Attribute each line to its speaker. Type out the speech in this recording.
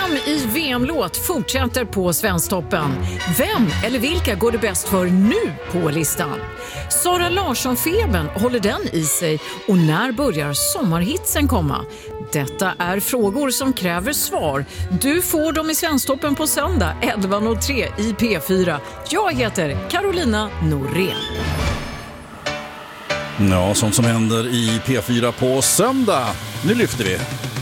Speaker 1: EM i VM-låt fortsätter på Svensktoppen. Vem eller vilka går det bäst för nu på listan? Sara Larsson-febern, håller den i sig? Och när börjar sommarhitsen komma? Detta är frågor som kräver svar. Du får dem i Svensktoppen på söndag 11.03 i P4. Jag heter Carolina Norén.
Speaker 2: Ja, sånt som händer i P4 på söndag. Nu lyfter vi.